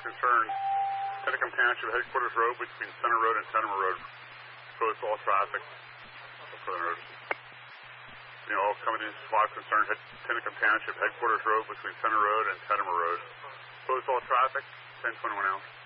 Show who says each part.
Speaker 1: concern, Tinicum Township Headquarters Road between Center Road and Tenema Road. Close to all traffic. Further notice. All coming in, squad concern, Tinicum Township Headquarters Road between Center Road and Tenema Road. Close to all traffic, 1021 out.